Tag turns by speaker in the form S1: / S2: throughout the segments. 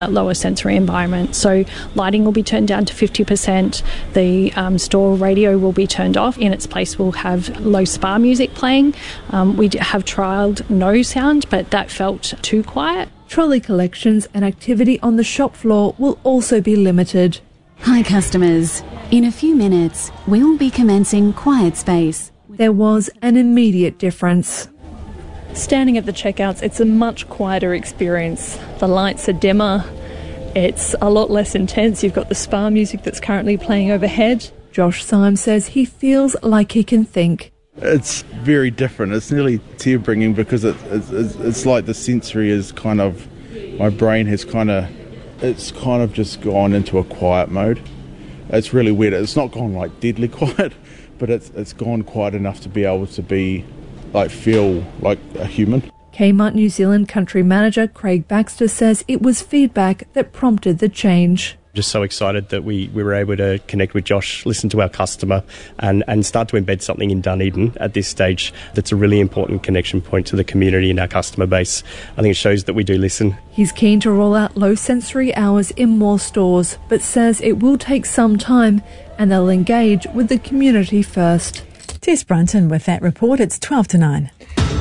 S1: lower sensory environment. So lighting will be turned down to 50%. The store radio will be turned off. In its place, we'll have low spa music playing. We have trialled no sound, but that felt too quiet.
S2: Trolley collections and activity on the shop floor will also be limited.
S3: Hi customers. In a few minutes, we will be commencing Quiet Space.
S2: There was an immediate difference.
S4: Standing at the checkouts, it's a much quieter experience. The lights are dimmer, it's a lot less intense. You've got the spa music that's currently playing overhead.
S2: Josh Symes says he feels like he can think.
S5: It's very different. It's nearly tear-bringing because it's like the sensory is kind of, my brain has it's kind of just gone into a quiet mode. It's really weird. It's not gone like deadly quiet, but it's gone quiet enough to be able to be feel like a human.
S2: Kmart New Zealand country manager Craig Baxter says it was feedback that prompted the change.
S6: Just so excited that we were able to connect with Josh, listen to our customer and start to embed something in Dunedin at this stage that's a really important connection point to the community and our customer base. I think it shows that we do listen.
S2: He's keen to roll out low sensory hours in more stores, but says it will take some time and they'll engage with the community first.
S7: Tess Brunton with that report. It's 12 to 9.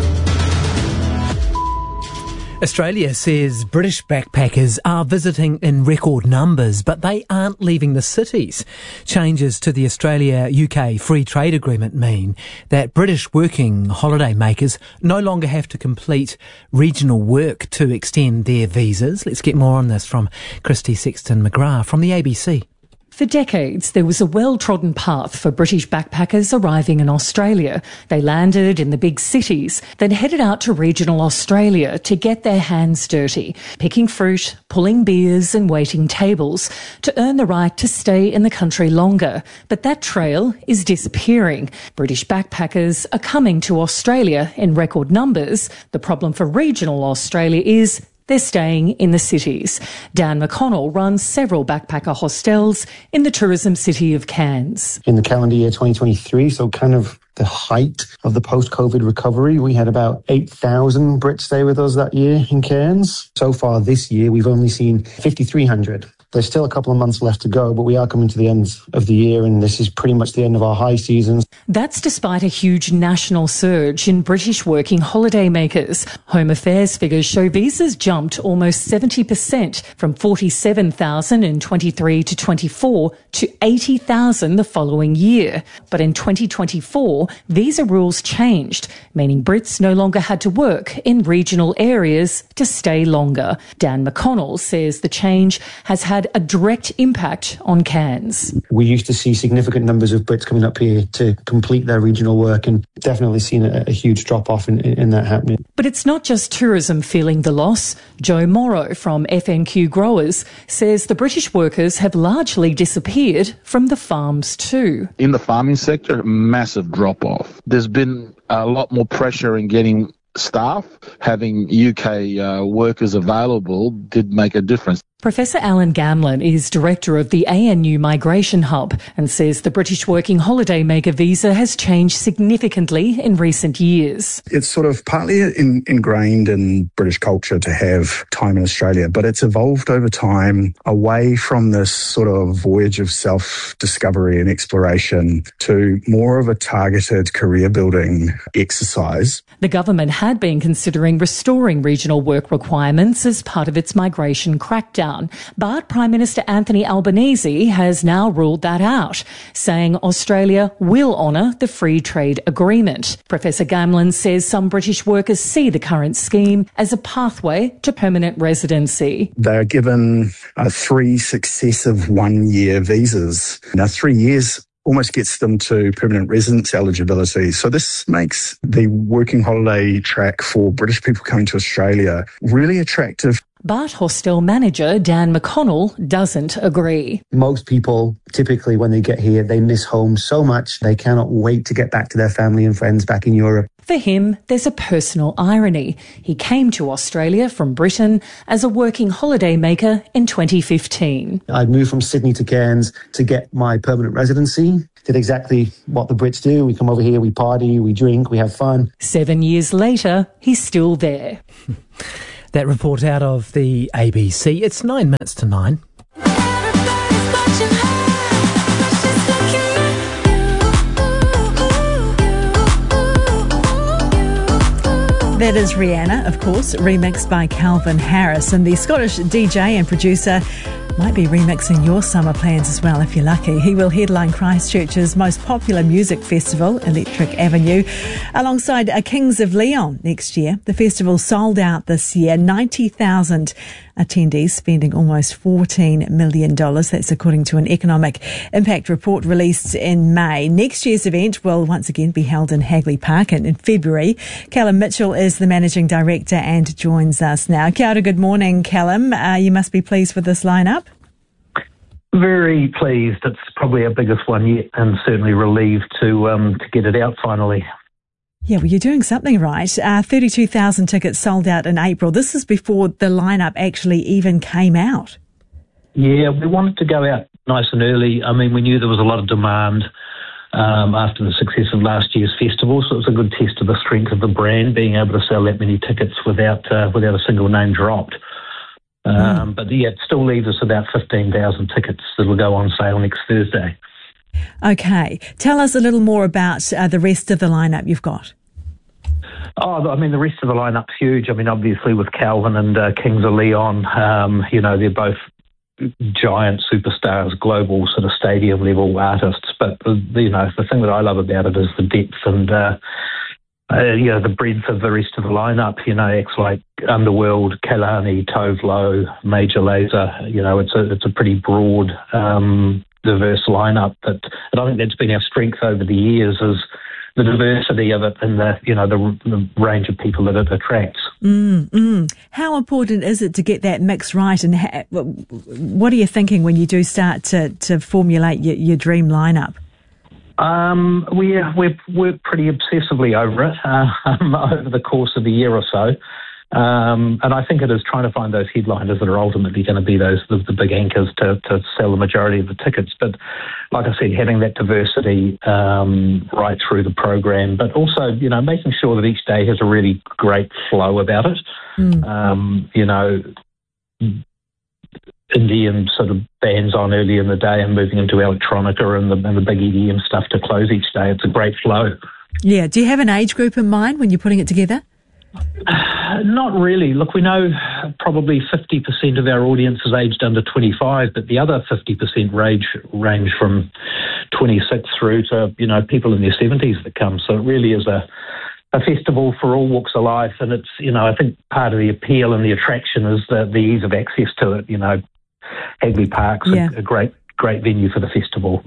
S7: Australia says British backpackers are visiting in record numbers, but they aren't leaving the cities. Changes to the Australia-UK Free Trade Agreement mean that British working holiday makers no longer have to complete regional work to extend their visas. Let's get more on this from Christy Sexton-McGrath from the ABC.
S8: For decades, there was a well-trodden path for British backpackers arriving in Australia. They landed in the big cities, then headed out to regional Australia to get their hands dirty, picking fruit, pulling beers and waiting tables to earn the right to stay in the country longer. But that trail is disappearing. British backpackers are coming to Australia in record numbers. The problem for regional Australia is they're staying in the cities. Dan McConnell runs several backpacker hostels in the tourism city of Cairns.
S9: In the calendar year 2023, so kind of the height of the post-COVID recovery, we had about 8,000 Brits stay with us that year in Cairns. So far this year, we've only seen 5,300. There's still a couple of months left to go, but we are coming to the end of the year, and this is pretty much the end of our high seasons.
S8: That's despite a huge national surge in British working holiday makers. Home Affairs figures show visas jumped almost 70% from 47,000 in 23 to 24 to 80,000 the following year. But in 2024, visa rules changed, meaning Brits no longer had to work in regional areas to stay longer. Dan McConnell says the change has had a direct impact on Cairns.
S9: We used to see significant numbers of Brits coming up here to complete their regional work, and definitely seen a huge drop-off in that happening.
S8: But it's not just tourism feeling the loss. Joe Morrow from FNQ Growers says the British workers have largely disappeared from the farms too.
S10: In the farming sector, massive drop-off. There's been a lot more pressure in getting staff. Having UK workers available did make a difference.
S8: Professor Alan Gamlin is director of the ANU Migration Hub and says the British working holiday maker visa has changed significantly in recent years.
S11: It's sort of partly ingrained in British culture to have time in Australia, but it's evolved over time away from this sort of voyage of self-discovery and exploration to more of a targeted career-building exercise.
S8: The government had been considering restoring regional work requirements as part of its migration crackdown. But Prime Minister Anthony Albanese has now ruled that out, saying Australia will honour the free trade agreement. Professor Gamlin says some British workers see the current scheme as a pathway to permanent residency.
S11: They are given 3 successive one-year visas. Now, 3 years almost gets them to permanent residence eligibility. So this makes the working holiday track for British people coming to Australia really attractive.
S8: But hostel manager Dan McConnell doesn't agree.
S9: Most people, typically when they get here, they miss home so much they cannot wait to get back to their family and friends back in Europe.
S8: For him, there's a personal irony. He came to Australia from Britain as a working holiday maker in 2015.
S9: I'd moved from Sydney to Cairns to get my permanent residency. Did exactly what the Brits do. We come over here, we party, we drink, we have fun.
S8: 7 years later, he's still there.
S7: That report out of the ABC. It's 9 minutes to 9.
S12: That is Rihanna, of course, remixed by Calvin Harris. And the Scottish DJ and producer might be remixing your summer plans as well, if you're lucky. He will headline Christchurch's most popular music festival, Electric Avenue, alongside Kings of Leon next year. The festival sold out this year, 90,000 attendees, spending almost $14 million. That's according to an economic impact report released in May. Next year's event will once again be held in Hagley Park in February. Callum Mitchell is the managing director and joins us now. Kia ora, good morning, Callum. You must be pleased with this lineup.
S13: Very pleased. It's probably our biggest one yet, and certainly relieved to get it out finally.
S12: Yeah, well, you're doing something right. 32,000 tickets sold out in April. This is before the lineup actually even came out.
S13: Yeah, we wanted to go out nice and early. I mean, we knew there was a lot of demand after the success of last year's festival, so it was a good test of the strength of the brand, being able to sell that many tickets without a single name dropped. But yeah, it still leaves us about 15,000 tickets that will go on sale next Thursday.
S12: Okay. Tell us a little more about the rest of the lineup you've got.
S13: Oh, I mean, the rest of the lineup's huge. I mean, obviously with Calvin and Kings of Leon, they're both giant superstars, global sort of stadium level artists. But, the thing that I love about it is the depth and, the breadth of the rest of the lineup. Acts like Underworld, Kalani, Tove Lo, Major Lazer. It's a pretty broad, diverse lineup. But I think that's been our strength over the years, is the diversity of it and the range of people that it attracts.
S12: How important is it to get that mix right? And what are you thinking when you do start to formulate your dream lineup?
S13: We've worked pretty obsessively over it over the course of a year or so. And I think it is trying to find those headliners that are ultimately going to be the big anchors to sell the majority of the tickets. But like I said, having that diversity right through the program, but also, making sure that each day has a really great flow about it. Indian sort of bands on early in the day and moving into electronica and the big EDM stuff to close each day. It's a great flow.
S12: Yeah. Do you have an age group in mind when you're putting it together?
S13: Not really. Look, we know probably 50% of our audience is aged under 25, but the other 50% range from 26 through to, people in their 70s that come. So it really is a festival for all walks of life. And it's, I think part of the appeal and the attraction is the ease of access to it. Hagley Park's a great venue for the festival.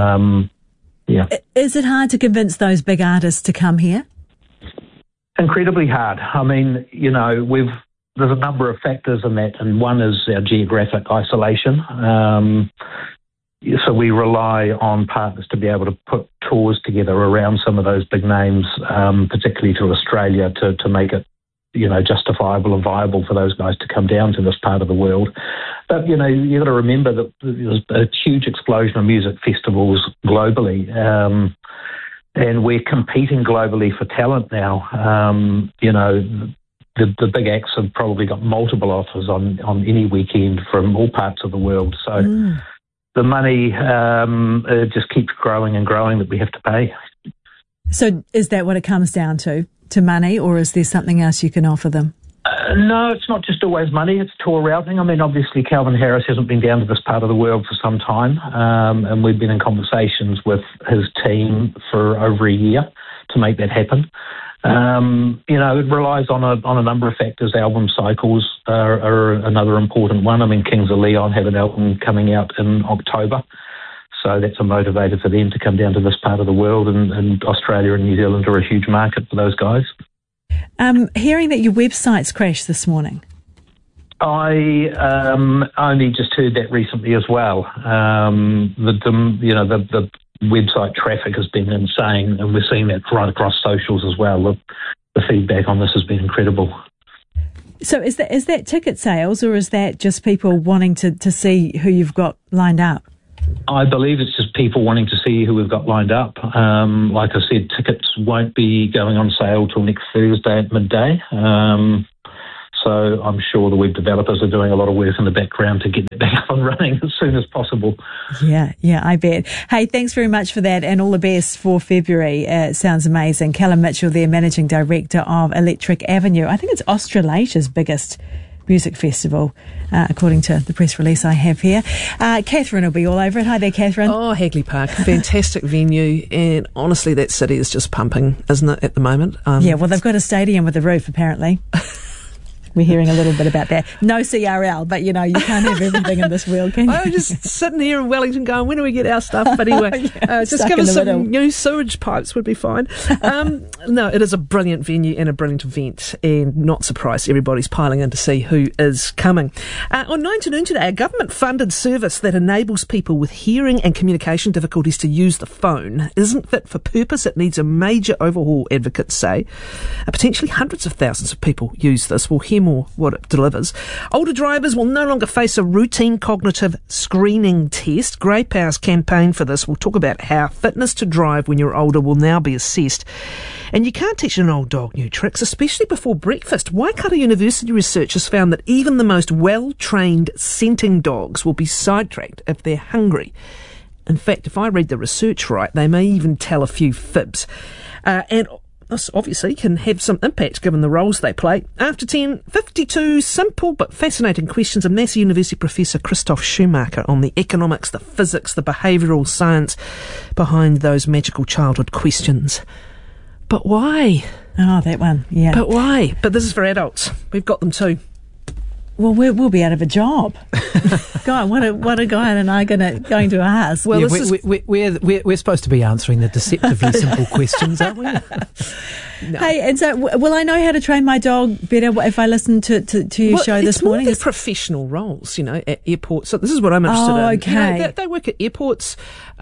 S12: Is it hard to convince those big artists to come here?
S13: Incredibly hard. I mean, there's a number of factors in that, and one is our geographic isolation. So we rely on partners to be able to put tours together around some of those big names, particularly to Australia, to make it, justifiable and viable for those guys to come down to this part of the world. But, you've got to remember that there's a huge explosion of music festivals globally. And we're competing globally for talent now. The big acts have probably got multiple offers on any weekend from all parts of the world. So the money just keeps growing and growing that we have to pay.
S12: So is that what it comes down to money, or is there something else you can offer them?
S13: No, it's not just always money. It's tour routing. I mean, obviously, Calvin Harris hasn't been down to this part of the world for some time, and we've been in conversations with his team for over a year to make that happen. It relies on a number of factors. Album cycles are another important one. I mean, Kings of Leon have an album coming out in October, so that's a motivator for them to come down to this part of the world, and Australia and New Zealand are a huge market for those guys.
S12: Hearing that your website's crashed this morning.
S13: I only just heard that recently as well. The website traffic has been insane, and we're seeing that right across socials as well. The feedback on this has been incredible.
S12: So is that ticket sales, or is that just people wanting to see who you've got lined up?
S13: I believe it's just people wanting to see who we've got lined up. Like I said, tickets won't be going on sale till next Thursday at midday. So I'm sure the web developers are doing a lot of work in the background to get that back up and running as soon as possible.
S12: Yeah, I bet. Hey, thanks very much for that, and all the best for February. It sounds amazing. Callum Mitchell, the Managing Director of Electric Avenue. I think it's Australasia's biggest music festival, according to the press release I have here. Catherine will be all over it. Hi there, Catherine.
S14: Oh, Hagley Park, fantastic venue, and honestly, that city is just pumping, isn't it, at the moment?
S12: Yeah, well, they've got a stadium with a roof, apparently. We're hearing a little bit about that. No CRL, but, you can't have everything in this world, can you?
S14: I'm just sitting here in Wellington going, when do we get our stuff? But anyway, just give us some new sewage pipes would be fine. No, it is a brilliant venue and a brilliant event, and not surprised everybody's piling in to see who is coming. On 9 to noon today, a government-funded service that enables people with hearing and communication difficulties to use the phone isn't fit for purpose. It needs a major overhaul, advocates say. Potentially hundreds of thousands of people use this. We'll hear more what it delivers. Older drivers will no longer face a routine cognitive screening test. Grey Power's campaign for this will talk about how fitness to drive when you're older will now be assessed. And you can't teach an old dog new tricks, especially before breakfast. Waikato University researchers found that even the most well-trained scenting dogs will be sidetracked if they're hungry. In fact, if I read the research right, they may even tell a few fibs. And this obviously can have some impact given the roles they play. After 10, 52 simple but fascinating questions of Massey University Professor Christoph Schumacher on the economics, the physics, the behavioural science behind those magical childhood questions. But why?
S12: Oh, that one, yeah.
S14: But why? But this is for adults. We've got them too.
S12: Well, we'll be out of a job. God, what are Guy and I going to ask?
S7: Well, yeah, we're supposed to be answering the deceptively simple questions, aren't we?
S12: No. Hey, and so will I know how to train my dog better if I listen to your show this morning?
S14: It's professional roles, at airports. So this is what I'm interested in.
S12: Okay.
S14: They work at airports.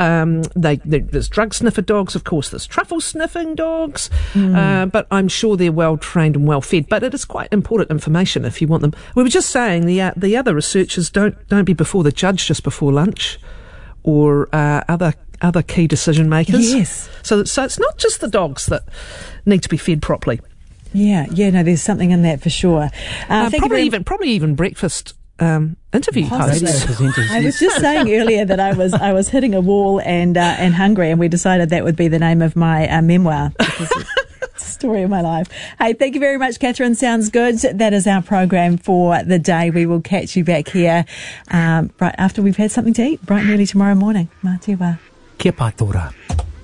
S14: There's drug sniffer dogs, of course. There's truffle sniffing dogs. But I'm sure they're well trained and well fed. But it is quite important information if you want them. We were just saying the other researchers don't be before the judge just before lunch, or other key decision makers.
S12: Yes.
S14: So it's not just the dogs that need to be fed properly.
S12: Yeah, no, there's something in that for sure.
S14: Probably even breakfast interview hosts.
S12: I was just saying earlier that I was hitting a wall and hungry, and we decided that would be the name of my memoir. Because it's the story of my life. Hey, thank you very much, Catherine. Sounds good. That is our program for the day. We will catch you back here right after we've had something to eat, bright and early tomorrow morning. Mā te wā.
S7: Kia pātora.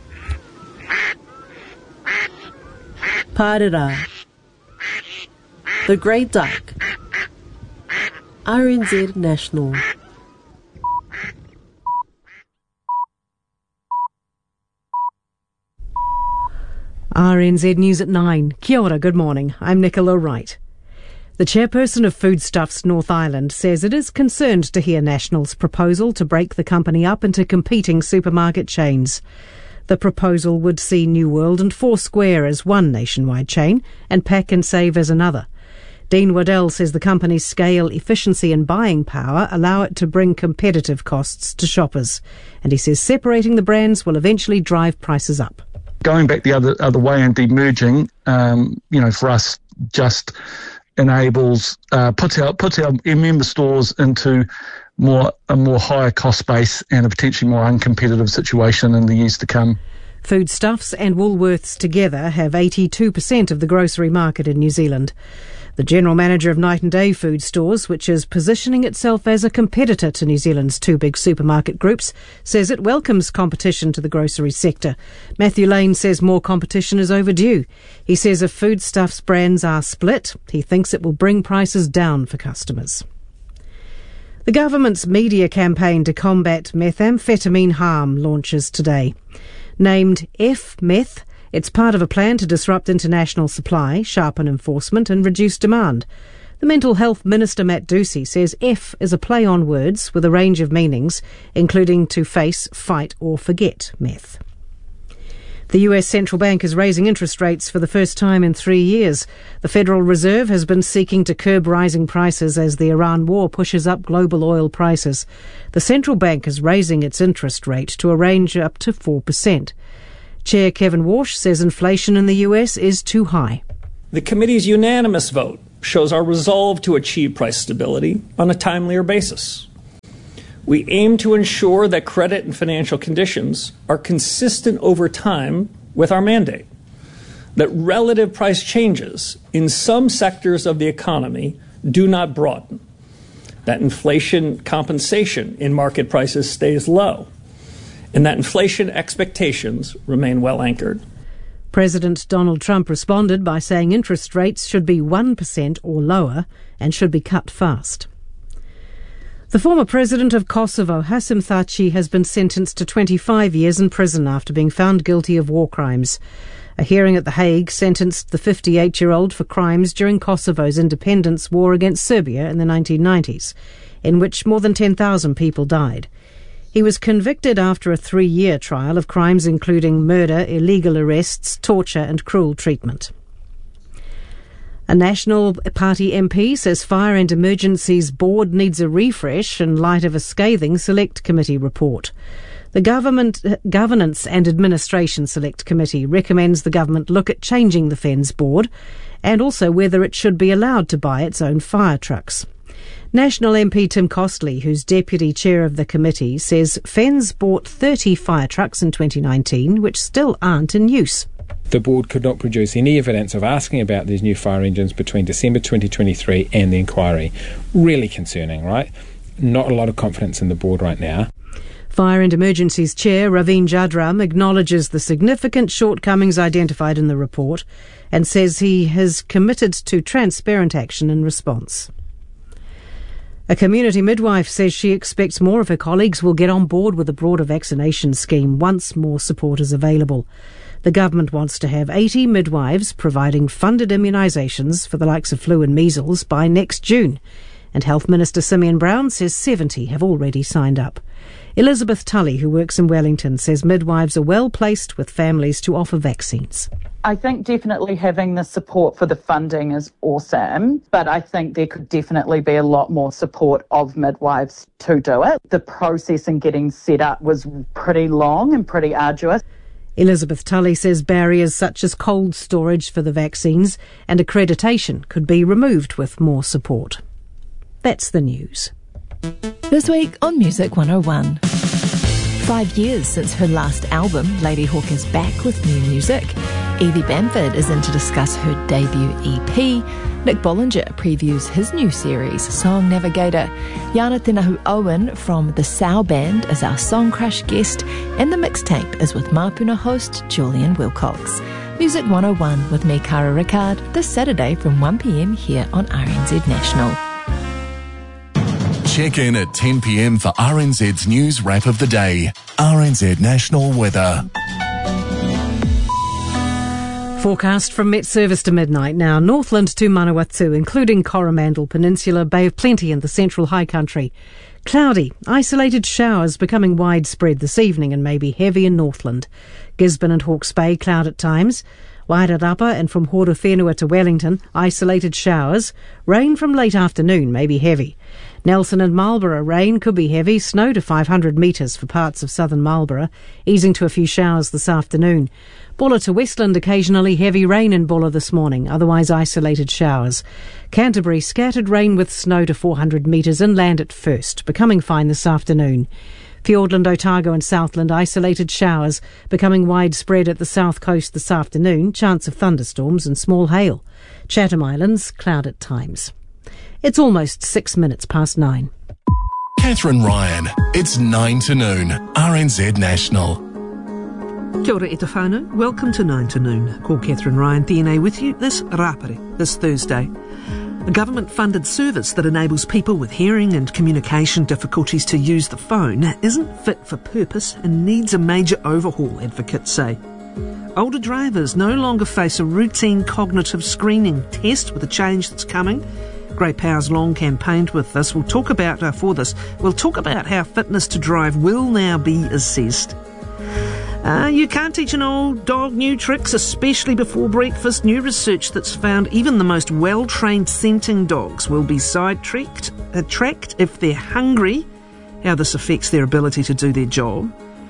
S15: Pārera. The Great Dyke. RNZ National.
S16: RNZ News at 9. Kia ora, good morning. I'm Nicola Wright. The chairperson of Foodstuffs North Island says it is concerned to hear National's proposal to break the company up into competing supermarket chains. The proposal would see New World and Foursquare as one nationwide chain and Pack and Save as another. Dean Waddell says the company's scale, efficiency and buying power allow it to bring competitive costs to shoppers. And he says separating the brands will eventually drive prices up.
S17: Going back the other way and demerging, for us just enables puts our member stores into a more higher cost base and a potentially more uncompetitive situation in the years to come.
S16: Foodstuffs and Woolworths together have 82% of the grocery market in New Zealand. The general manager of Night and Day Food Stores, which is positioning itself as a competitor to New Zealand's two big supermarket groups, says it welcomes competition to the grocery sector. Matthew Lane says more competition is overdue. He says if Foodstuffs brands are split, he thinks it will bring prices down for customers. The government's media campaign to combat methamphetamine harm launches today. Named F-Meth, it's part of a plan to disrupt international supply, sharpen enforcement and reduce demand. The Mental Health Minister Matt Ducey says F is a play on words with a range of meanings, including to face, fight or forget meth. The US Central Bank is raising interest rates for the first time in 3 years. The Federal Reserve has been seeking to curb rising prices as the Iran war pushes up global oil prices. The central bank is raising its interest rate to a range up to 4%. Chair Kevin Walsh says inflation in the US is too high.
S18: The committee's unanimous vote
S15: shows our resolve to achieve price stability on a timelier basis. We aim to ensure that credit and financial conditions are consistent over time with our mandate, that relative price changes in some sectors of the economy do not broaden, that inflation compensation in market prices stays low, and that inflation expectations remain well anchored.
S16: President Donald Trump responded by saying interest rates should be 1% or lower and should be cut fast. The former president of Kosovo, Hashim Thaçi, has been sentenced to 25 years in prison after being found guilty of war crimes. A hearing at The Hague sentenced the 58-year-old for crimes during Kosovo's independence war against Serbia in the 1990s, in which more than 10,000 people died. He was convicted after a 3-year trial of crimes including murder, illegal arrests, torture and cruel treatment. A National Party MP says Fire and Emergencies Board needs a refresh in light of a scathing Select Committee report. The Governance and Administration Select Committee recommends the government look at changing the FENS board and also whether it should be allowed to buy its own fire trucks. National MP Tim Costley, who's deputy chair of the committee, says FENS bought 30 fire trucks in 2019, which still aren't in use.
S18: The board could not produce any evidence of asking about these new fire engines between December 2023 and the inquiry. Really concerning, right? Not a lot of confidence in the board right now.
S16: Fire and Emergencies Chair Raveen Jadram acknowledges the significant shortcomings identified in the report and says he has committed to transparent action in response. A community midwife says she expects more of her colleagues will get on board with a broader vaccination scheme once more support is available. The government wants to have 80 midwives providing funded immunisations for the likes of flu and measles by next June, and Health Minister Simeon Brown says 70 have already signed up. Elizabeth Tully, who works in Wellington, says midwives are well placed with families to offer vaccines.
S19: I think definitely having the support for the funding is awesome, but I think there could definitely be a lot more support of midwives to do it. The process in getting set up was pretty long and pretty arduous.
S16: Elizabeth Tully says barriers such as cold storage for the vaccines and accreditation could be removed with more support. That's the news.
S2: This week on Music 101. 5 years since her last album, Ladyhawke is back with new music. Evie Bamford is in to discuss her debut EP. Nick Bollinger previews his new series, Song Navigator. Yana Tenahu Owen from the Sow Band is our Song Crush guest, and the Mixtape is with Mapuna host Julian Wilcox. Music 101 with me, Cara Rickard, this Saturday from 1pm here on RNZ National.
S20: Check in at 10 p.m. for RNZ's News Wrap of the Day. RNZ National Weather.
S16: Forecast from Met Service to midnight now. Northland to Manawatu, including Coromandel Peninsula, Bay of Plenty and the Central High Country. Cloudy, isolated showers becoming widespread this evening and may be heavy in Northland. Gisborne and Hawke's Bay, cloud at times. Wairarapa and from Horowhenua to Wellington, isolated showers. Rain from late afternoon may be heavy. Nelson and Marlborough, rain could be heavy, snow to 500 metres for parts of southern Marlborough, easing to a few showers this afternoon. Bulla to Westland, occasionally heavy rain in Bulla this morning, otherwise isolated showers. Canterbury, scattered rain with snow to 400 metres inland at first, becoming fine this afternoon. Fiordland, Otago and Southland, isolated showers, becoming widespread at the south coast this afternoon, chance of thunderstorms and small hail. Chatham Islands, cloud at times. It's almost 6 minutes past 9.
S20: Catherine Ryan, it's 9 to noon, RNZ National.
S14: Kia ora e te whānau. Welcome to 9 to noon. Call Catherine Ryan, TNA with you this Rapare, this Thursday. A government-funded service that enables people with hearing and communication difficulties to use the phone isn't fit for purpose and needs a major overhaul, advocates say. Older drivers no longer face a routine cognitive screening test with the change that's coming. Grey Power's long campaigned with this. We'll talk about how fitness to drive will now be assessed. You can't teach an old dog new tricks, especially before breakfast. New research that's found even the most well-trained scenting dogs will be sidetracked if they're hungry, how this affects their ability to do their job.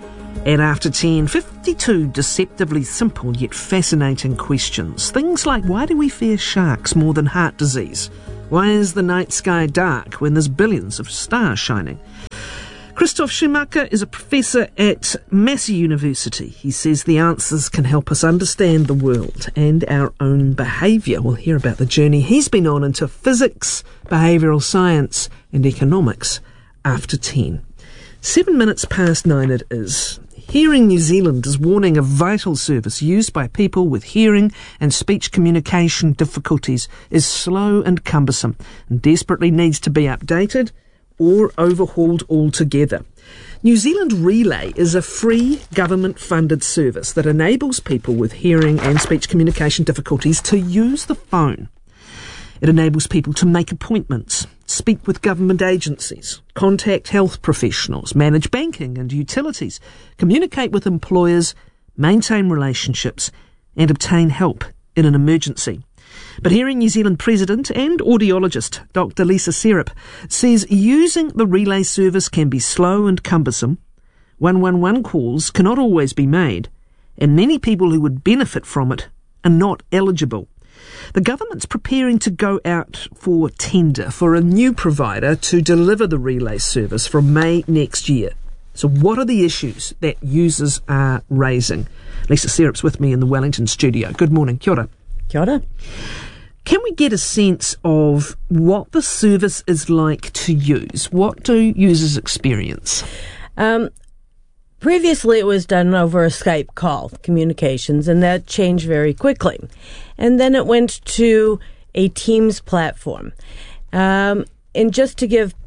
S14: And after 10, 52 deceptively simple yet fascinating questions. Things like, why do we fear sharks more than heart disease? Why is the night sky dark when there's billions of stars shining? Christoph Schumacher is a professor at Massey University. He says the answers can help us understand the world and our own behaviour. We'll hear about the journey he's been on into physics, behavioural science and economics after 10. 7 minutes past 9 it is. Hearing New Zealand is warning a vital service used by people with hearing and speech communication difficulties is slow and cumbersome and desperately needs to be updated or overhauled altogether. New Zealand Relay is a free government-funded service that enables people with hearing and speech communication difficulties to use the phone. It enables people to make appointments, speak with government agencies, contact health professionals, manage banking and utilities, communicate with employers, maintain relationships, and obtain help in an emergency. But Hearing New Zealand President and audiologist Dr. Lisa Serup says using the relay service can be slow and cumbersome, 111 calls cannot always be made, and many people who would benefit from it are not eligible. The government's preparing to go out for tender for a new provider to deliver the relay service from May next year. So what are the issues that users are raising? Lisa Serup's with me in the Wellington studio. Good morning. Kia ora.
S21: Kia ora.
S14: Can we get a sense of what the service is like to use? What do users experience?
S21: Previously, it was done over a Skype call, communications, and that changed very quickly. And then it went to a Teams platform. And just to give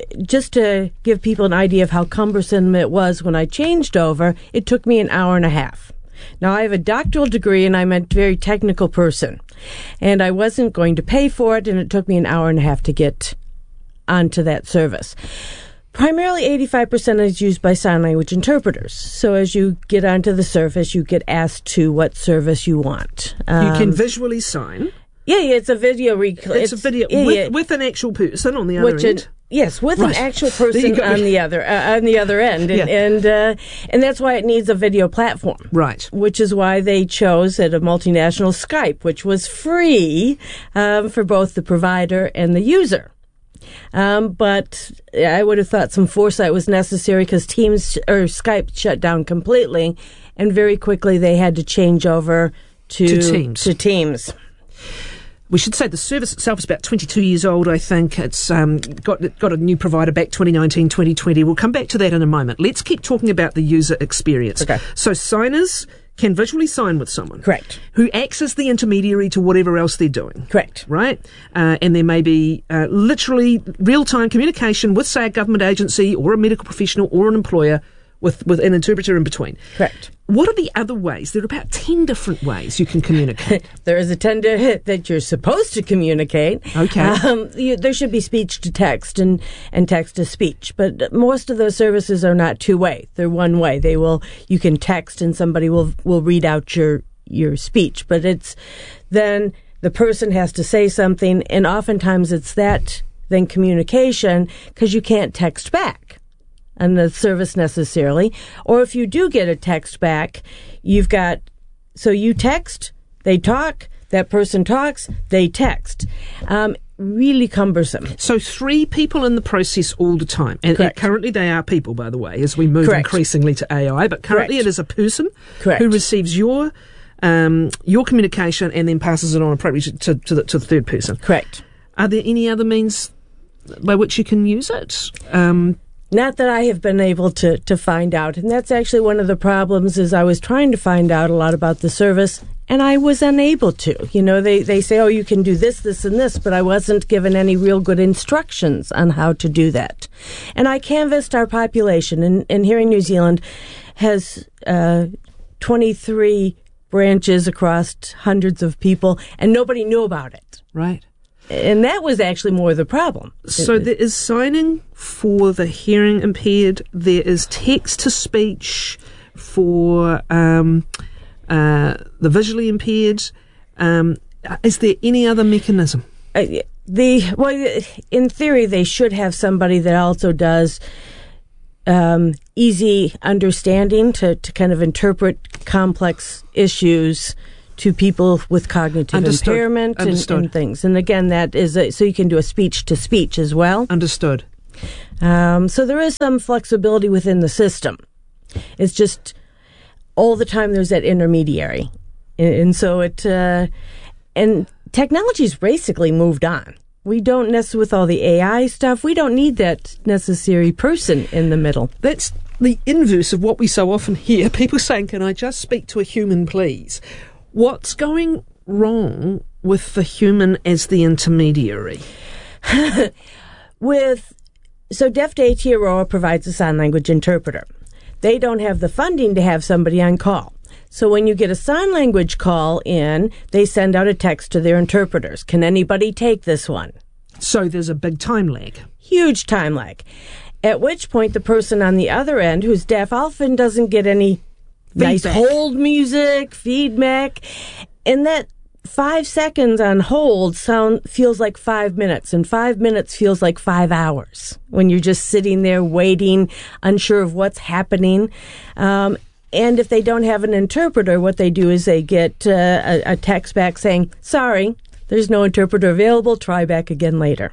S21: people an idea of how cumbersome it was when I changed over, it took me an hour and a half. Now, I have a doctoral degree, and I'm a very technical person. And I wasn't going to pay for it, and it took me an hour and a half to get onto that service. Primarily 85% is used by sign language interpreters. So as you get onto the service, you get asked to what service you want.
S14: You can visually sign.
S21: Yeah, it's a video.
S14: It's a video with an actual person on the other end.
S21: Yes, with an actual person on the other end, and that's why it needs a video platform.
S14: Right.
S21: Which is why they chose at a multinational Skype, which was free for both the provider and the user. But I would have thought some foresight was necessary because Skype shut down completely, and very quickly they had to change over to Teams.
S14: We should say the service itself is about 22 years old, I think. It's got a new provider back 2019, 2020. We'll come back to that in a moment. Let's keep talking about the user experience.
S21: Okay.
S14: So signers can visually sign with someone.
S21: Correct.
S14: Who acts as the intermediary to whatever else they're doing.
S21: Correct.
S14: Right? And there may be literally real-time communication with, say, a government agency or a medical professional or an employer with an interpreter in between.
S21: Correct.
S14: What are the other ways? There are about 10 different ways you can communicate.
S21: There is a 10 that you're supposed to communicate.
S14: Okay.
S21: There should be speech to text and text to speech, but most of those services are not two-way. They're one-way. You can text and somebody will read out your speech, but it's then the person has to say something, and oftentimes it's that then communication because you can't text back on the service necessarily. Or if you do get a text back, you text, they talk, that person talks, they text. Really cumbersome.
S14: So 3 people in the process all the time. And currently they are people, by the way, as we move increasingly to AI. But currently it is a person who receives your communication and then passes it on appropriately to the third person.
S21: Correct.
S14: Are there any other means by which you can use it?
S21: Not that I have been able to find out. And that's actually one of the problems is I was trying to find out a lot about the service, and I was unable to. You know, they say, oh, you can do this, this, and this, but I wasn't given any real good instructions on how to do that. And I canvassed our population, and Hearing New Zealand has 23 branches across hundreds of people, and nobody knew about it.
S14: Right.
S21: And that was actually more the problem.
S14: So there is signing for the hearing impaired. There is text-to-speech for the visually impaired. Is there any other mechanism?
S21: In theory, they should have somebody that also does easy understanding to kind of interpret complex issues to people with cognitive impairment and things. And again, that is so you can do a speech-to-speech as well.
S14: Understood.
S21: So there is some flexibility within the system. It's just all the time there's that intermediary. And so and technology's basically moved on. We don't necessarily, with all the AI stuff, we don't need that necessary person in the middle.
S14: That's the inverse of what we so often hear. People saying, can I just speak to a human, please? What's going wrong with the human as the intermediary?
S21: So Deaf to Aotearoa provides a sign language interpreter. They don't have the funding to have somebody on call. So when you get a sign language call in, they send out a text to their interpreters. Can anybody take this one?
S14: So there's a big time lag.
S21: Huge time lag. At which point the person on the other end who's deaf often doesn't get any nice hold music, feedback. And that 5 seconds on hold feels like 5 minutes, and 5 minutes feels like 5 hours when you're just sitting there waiting, unsure of what's happening. And if they don't have an interpreter, what they do is they get a text back saying, sorry, there's no interpreter available, try back again later.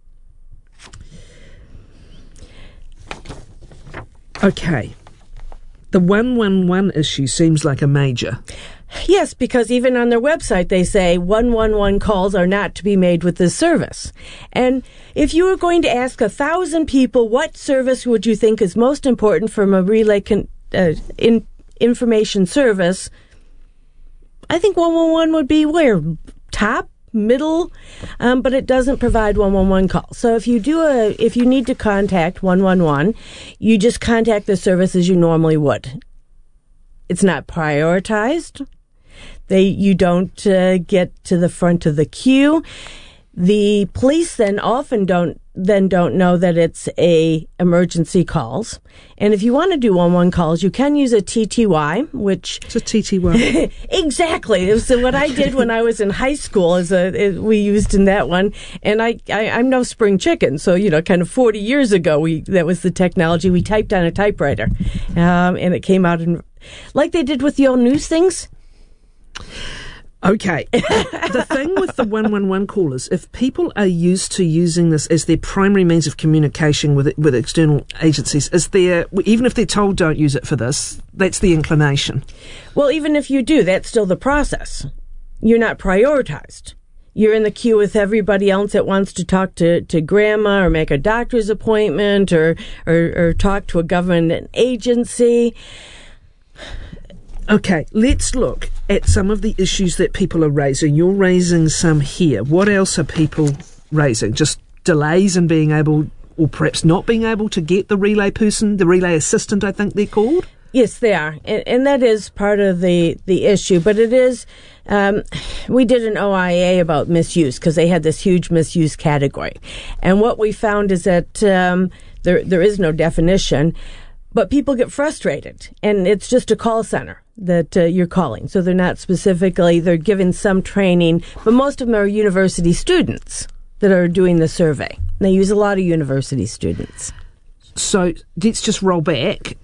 S14: Okay. The 111 issue seems like a major.
S21: Yes, because even on their website they say 111 calls are not to be made with this service. And if you were going to ask 1,000 people what service would you think is most important from a relay information service, I think 111 would be where? Top? Middle? But it doesn't provide 111 calls. So if you need to contact 111, you just contact the service as you normally would. It's not prioritized. You don't get to the front of the queue. The police then often don't know that it's a emergency calls. And if you want to do 111 calls, you can use a TTY, which...
S14: It's a TTY.
S21: Exactly. It was what I did when I was in high school. We used in that one. And I'm no spring chicken. So, kind of 40 years ago, that was the technology. We typed on a typewriter. And it came out like they did with the old news things.
S14: Okay. The thing with the 111 callers, if people are used to using this as their primary means of communication with external agencies, even if they're told don't use it for this, that's the inclination.
S21: Well, even if you do, that's still the process. You're not prioritized. You're in the queue with everybody else that wants to talk to grandma or make a doctor's appointment or talk to a government agency.
S14: Okay, let's look at some of the issues that people are raising. You're raising some here. What else are people raising? Just delays in being able, or perhaps not being able to get the relay person, the relay assistant, I think they're called?
S21: Yes, they are. And that is part of the issue. But it is, we did an OIA about misuse because they had this huge misuse category. And what we found is that there is no definition. But people get frustrated, and it's just a call center that you're calling. So they're not they're given some training, but most of them are university students that are doing the survey. They use a lot of university students.
S14: So let's just roll back.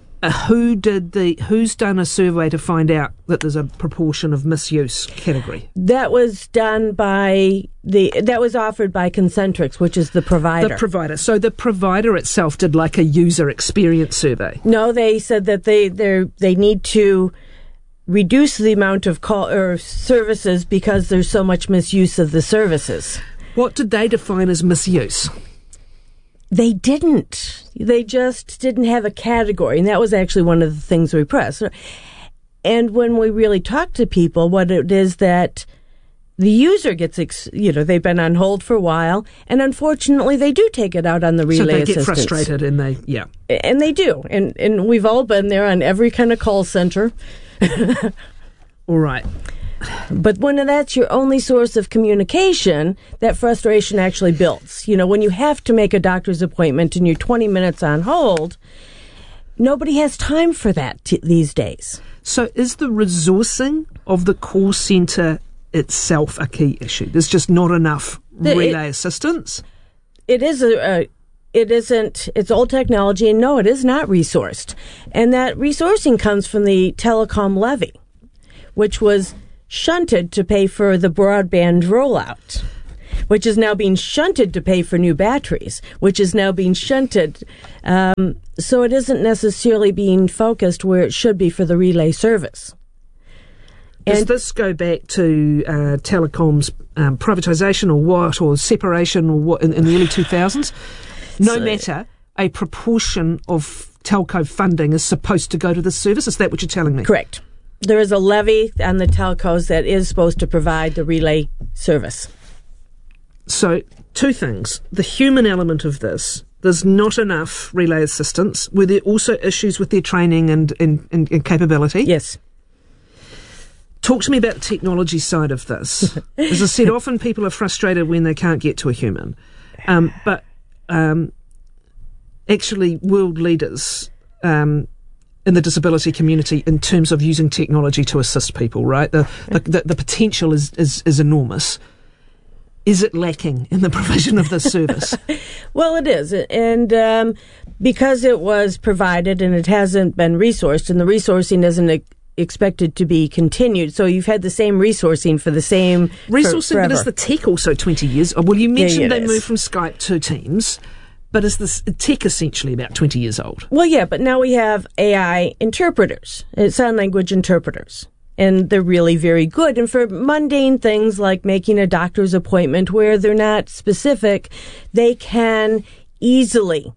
S14: Who's done a survey to find out that there's a proportion of misuse category?
S21: That was done that was offered by Concentrix, which is the provider.
S14: The provider. So the provider itself did like a user experience survey?
S21: No, they said that they need to reduce the amount of call or services because there's so much misuse of the services.
S14: What did they define as misuse?
S21: They didn't. They just didn't have a category, and that was actually one of the things we pressed. And when we really talk to people, what it is that the user gets, they've been on hold for a while, and unfortunately they do take it out on the relay assistants.
S14: So they get frustrated, and
S21: And they do. And we've all been there on every kind of call center.
S14: All right.
S21: But when that's your only source of communication, that frustration actually builds. When you have to make a doctor's appointment and you're 20 minutes on hold, nobody has time for that these days.
S14: So is the resourcing of the call centre itself a key issue? There's just not enough relay assistance?
S21: It is it isn't, it's old technology, and no, it is not resourced. And that resourcing comes from the telecom levy, which was shunted to pay for the broadband rollout, which is now being shunted to pay for new batteries, which is now being shunted. So it isn't necessarily being focused where it should be for the relay service.
S14: Does this go back to telecoms privatisation or what, or separation or what in the early 2000s? No matter, a proportion of telco funding is supposed to go to this service? Is that what you're telling me?
S21: Correct. There is a levy on the telcos that is supposed to provide the relay service. So, two things. The human element of this, there's not enough relay assistance. Were there also issues with their training and capability? Yes.
S14: Talk to me about the technology side of this. As I said, often people are frustrated when they can't get to a human. But actually, world leaders in the disability community in terms of using technology to assist people, right? The potential is enormous. Is it lacking in the provision of this service?
S21: Well, it is. And because it was provided and it hasn't been resourced, and the resourcing isn't expected to be continued. So you've had the same resourcing for the same
S14: resourcing, but is the tech also 20 years? Well, you mentioned they moved from Skype to Teams, but is this tech essentially about 20 years old?
S21: Well, yeah, but now we have AI interpreters, sign language interpreters, and they're really very good. And for mundane things like making a doctor's appointment where they're not specific, they can easily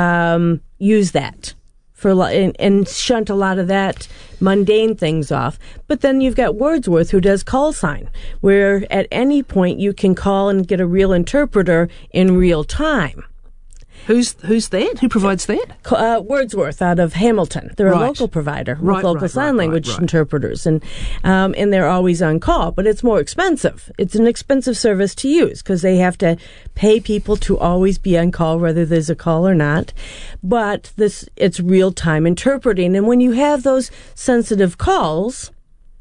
S21: use that and shunt a lot of that mundane things off. But then you've got Wordsworth, who does call sign, where at any point you can call and get a real interpreter in real time.
S14: Who's that? Who provides that?
S21: Wordsworth out of Hamilton. They're a local provider with local sign language interpreters, and they're always on call. But it's more expensive. It's an expensive service to use because they have to pay people to always be on call, whether there's a call or not. But it's real time interpreting, and when you have those sensitive calls,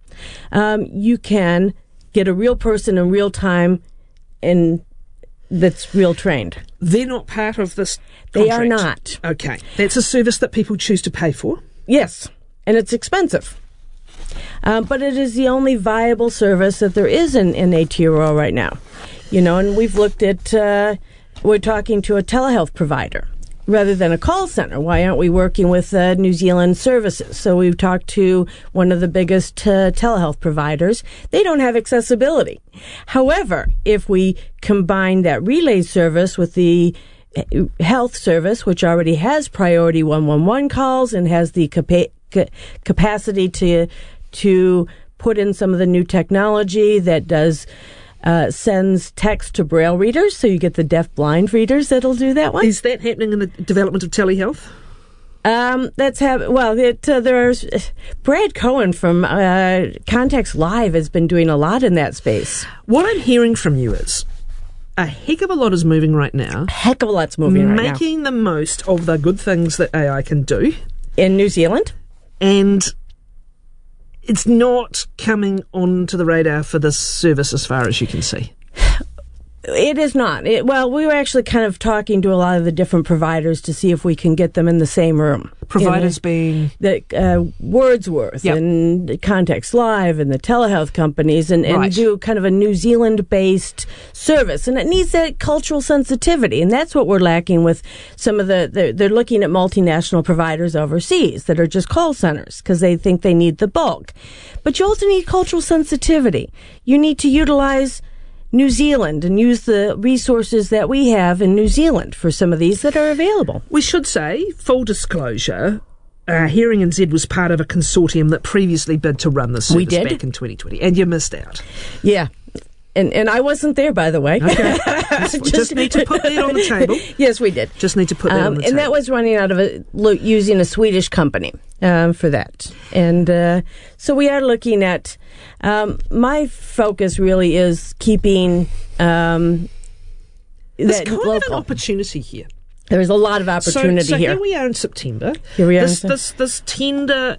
S21: you can get a real person in real time and that's real trained.
S14: They're not part of this contract?
S21: They are not.
S14: Okay. That's a service that people choose to pay for?
S21: Yes, and it's expensive. But it is the only viable service that there is in Aotearoa right now. And we've looked at, we're talking to a telehealth provider rather than a call center. Why aren't we working with New Zealand services? So we've talked to one of the biggest telehealth providers. They don't have accessibility. However, if we combine that relay service with the health service, which already has priority 111 calls and has the capacity to put in some of the new technology that does sends text to Braille readers, so you get the deaf-blind readers that'll do that one.
S14: Is that happening in the development of telehealth?
S21: There's Brad Cohen from Context Live has been doing a lot in that space.
S14: What I'm hearing from you is a heck of a lot is moving right now.
S21: A heck of a lot's moving right now.
S14: Making the most of the good things that AI can do.
S21: In New Zealand.
S14: And it's not coming onto the radar for this service as far as you can see.
S21: It is not. We were actually kind of talking to a lot of the different providers to see if we can get them in the same room.
S14: Providers being?
S21: The Wordsworth and Context Live and the telehealth companies and do kind of a New Zealand-based service. And it needs that cultural sensitivity. And that's what we're lacking with some of they're looking at multinational providers overseas that are just call centers because they think they need the bulk. But you also need cultural sensitivity. You need to utilize New Zealand and use the resources that we have in New Zealand for some of these that are available.
S14: We should say, full disclosure, Hearing NZ was part of a consortium that previously bid to run this service back in 2020, and you missed out.
S21: Yeah. And I wasn't there, by the way.
S14: Okay. just need to put that on the table.
S21: Yes, we did.
S14: Just need to put that on the table.
S21: And that was running out of using a Swedish company for that. And so we are looking at, my focus really is keeping
S14: There's kind of an opportunity here.
S21: There's a lot of opportunity
S14: so
S21: here.
S14: Here we are in September.
S21: Here we are.
S14: This tender.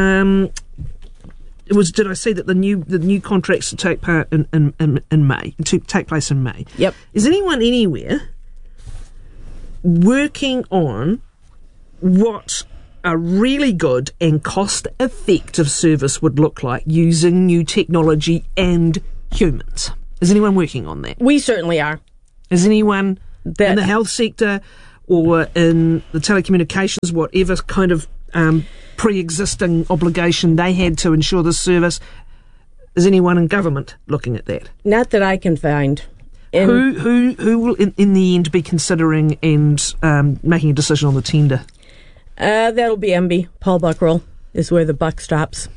S14: Did I see that the new contracts to take part in May, to take place in May?
S21: Yep.
S14: Is anyone anywhere working on what a really good and cost-effective service would look like using new technology and humans. Is anyone working on that?
S21: We certainly are.
S14: Is anyone in the health sector or in the telecommunications, whatever kind of pre-existing obligation they had to ensure this service, is anyone in government looking at that?
S21: Not that I can find.
S14: Who will in the end be considering and making a decision on the tender?
S21: That'll be MB. Paul Buckroll is where the buck stops.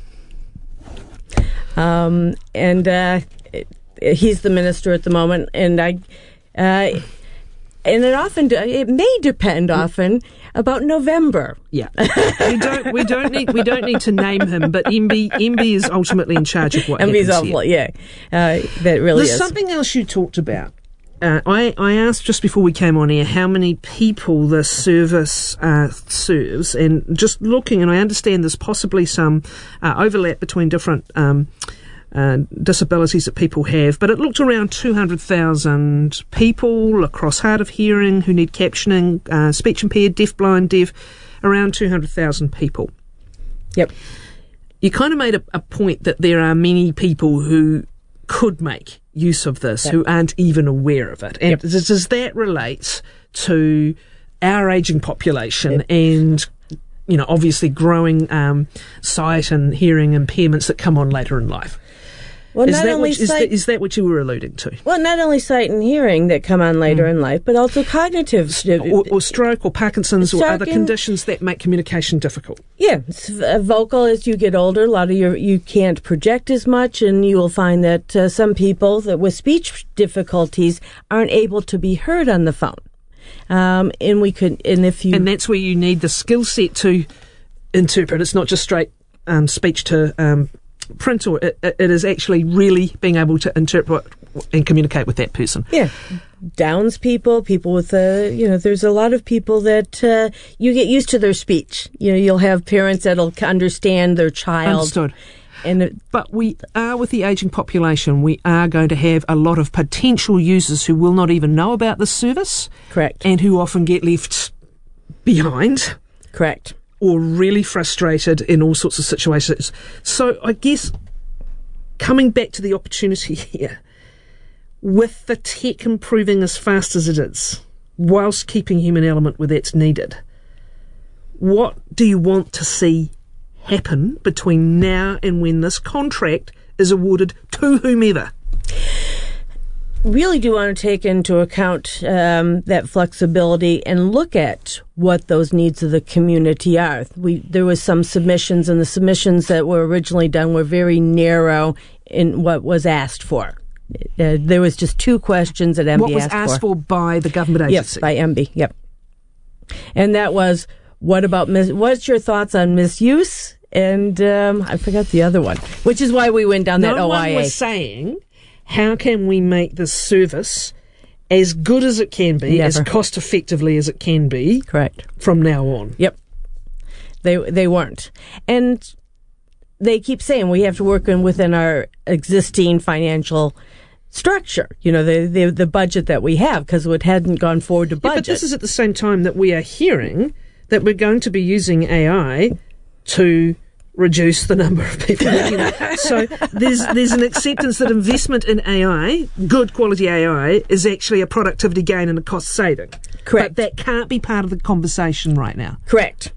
S21: And he's the minister at the moment, and it may depend often about November.
S14: Yeah, we don't need to name him, but MB is ultimately in charge of what
S21: MB's
S14: happens here.
S21: That really
S14: There's
S21: is.
S14: something else you talked about. I asked just before we came on air how many people the service serves, and just looking, and I understand there's possibly some overlap between different disabilities that people have, but it looked around 200,000 people across hard of hearing who need captioning, speech impaired, deaf, blind, deaf, around 200,000 people.
S21: Yep.
S14: You kind of made a point that there are many people who could make use of this who aren't even aware of it. And does that relate to our ageing population and, obviously growing sight and hearing impairments that come on later in life?
S21: Well,
S14: is that what you were alluding to?
S21: Well, not only sight and hearing that come on later in life, but also cognitive.
S14: Or stroke or Parkinson's or other conditions that make communication difficult.
S21: Yeah. Vocal, as you get older, a lot of you can't project as much, and you will find that some people that with speech difficulties aren't able to be heard on the phone. And that's where you need the skill set to interpret. It's not just straight speech to print, or it is actually really being able to interpret and communicate with that person. Yeah. Downs people with, there's a lot of people that you get used to their speech. You'll have parents that'll understand their child. Understood. But we are, with the ageing population, we are going to have a lot of potential users who will not even know about this service. Correct. And who often get left behind. Correct. Or really frustrated in all sorts of situations. So I guess coming back to the opportunity here, with the tech improving as fast as it is, whilst keeping human element where that's needed, what do you want to see happen between now and when this contract is awarded to whomever? Really do want to take into account that flexibility and look at what those needs of the community are. There was some submissions, and the submissions that were originally done were very narrow in what was asked for. There was just two questions that MB asked for. What was asked for by the government agency? Yes, by MB, yep. And that was, what's your thoughts on misuse? And I forgot the other one, which is why we went down that OIA. No one was saying, how can we make this service as good as it can be, as cost effectively as it can be, correct, from now on? Yep. They weren't. And they keep saying we have to work within our existing financial structure, the budget that we have, because it hadn't gone forward to budget. But this is at the same time that we are hearing that we're going to be using AI to reduce the number of people. So there's an acceptance that investment in AI, good quality AI, is actually a productivity gain and a cost saving. Correct. But that can't be part of the conversation right now. Correct.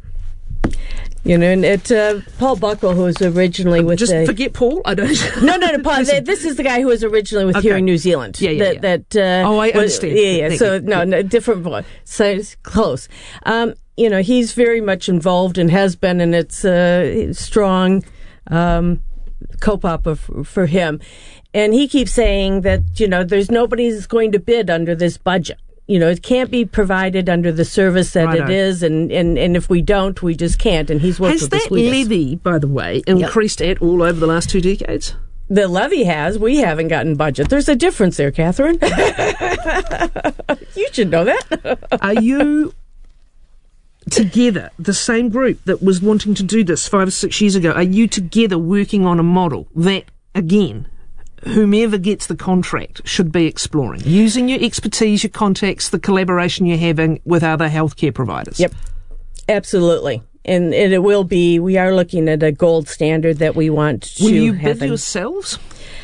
S21: And Paul Buckroll, who was originally with forget Paul. I don't. No, Paul. This is the guy who was originally with Hearing New Zealand. Yeah. I understand. Yeah. So no, different voice. So it's close. He's very much involved and has been, and it's a strong co-op for him. And he keeps saying that, there's nobody that's going to bid under this budget. It can't be provided under the service that it is, and if we don't, we just can't. And he's worked with the Swedish. Has that levy, by the way, increased at all over the last 2 decades? The levy has. We haven't gotten budget. There's a difference there, Catherine. You should know that. Are you together, the same group that was wanting to do this 5 or 6 years ago, are you together working on a model that, again,
S14: whomever gets the contract should be exploring? Using your expertise, your contacts, the collaboration you're having with other healthcare providers.
S21: Yep, absolutely. And it will be, we are looking at a gold standard that we want to have.
S14: Will you bid yourselves?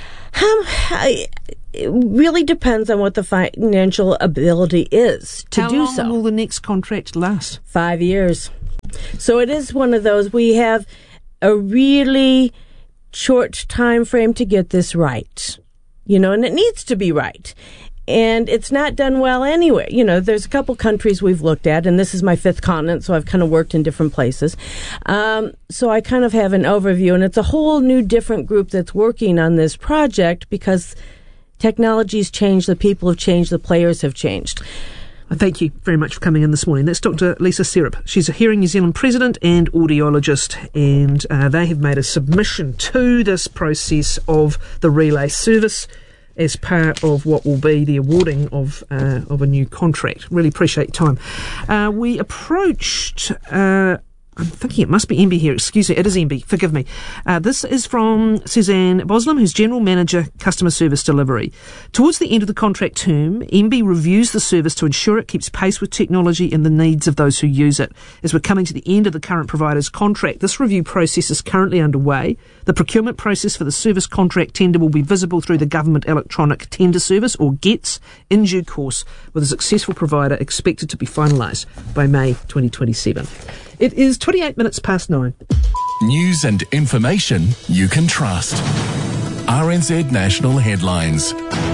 S21: It really depends on what the financial ability is to do so.
S14: How long will the next contract last?
S21: 5 years. So it is one of those, we have a really short time frame to get this right, and it needs to be right. And it's not done well anywhere. There's a couple countries we've looked at, and this is my 5th continent, so I've kind of worked in different places. So I kind of have an overview, and it's a whole new different group that's working on this project because technology's changed, the people have changed, the players have changed.
S14: Thank you very much for coming in this morning. That's Dr. Lisa Serup. She's a Hearing New Zealand president and audiologist, and they have made a submission to this process of the relay service as part of what will be the awarding of a new contract. Really appreciate your time. We approached... I'm thinking it must be MB here. Excuse me, it is MB. Forgive me. This is from Suzanne Boslam, who's General Manager, Customer Service Delivery. Towards the end of the contract term, MB reviews the service to ensure it keeps pace with technology and the needs of those who use it. As we're coming to the end of the current provider's contract, this review process is currently underway. The procurement process for the service contract tender will be visible through the Government Electronic Tender Service, or GETS, in due course, with a successful provider expected to be finalised by May 2027. It is 28 minutes past 9.
S20: News and information you can trust. RNZ National Headlines.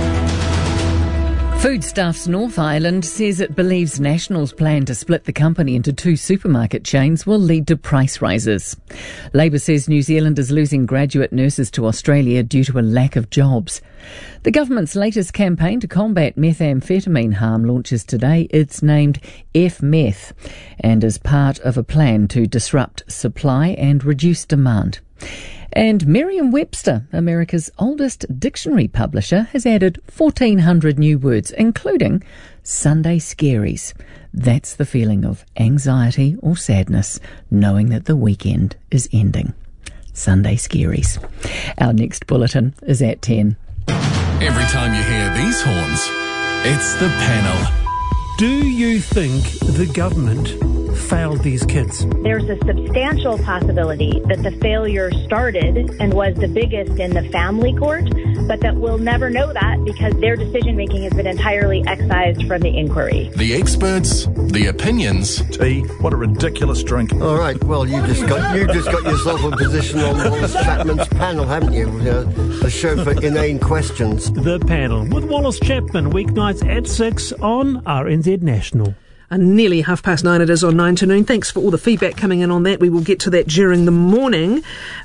S1: Foodstuffs North Island says it believes National's plan to split the company into 2 supermarket chains will lead to price rises. Labour says New Zealand is losing graduate nurses to Australia due to a lack of jobs. The government's latest campaign to combat methamphetamine harm launches today. It's named F-Meth and is part of a plan to disrupt supply and reduce demand. And Merriam-Webster, America's oldest dictionary publisher, has added 1,400 new words, including Sunday scaries. That's the feeling of anxiety or sadness, knowing that the weekend is ending. Sunday scaries. Our next bulletin is at 10.
S20: Every time you hear these horns, it's the panel.
S7: Do you think the government failed these kids?
S22: There's a substantial possibility that the failure started and was the biggest in the family court, but that we'll never know that because their decision-making has been entirely excised from the inquiry.
S20: The experts, the opinions.
S23: Tea, what a ridiculous drink.
S24: All right, well, you just got yourself a position on Wallace Chapman's panel, haven't you? The show for inane questions.
S7: The Panel with Wallace Chapman, weeknights at 6 on RNZ National.
S14: And nearly 9:30 it is on 9 to noon. Thanks for all the feedback coming in on that. We will get to that during the morning.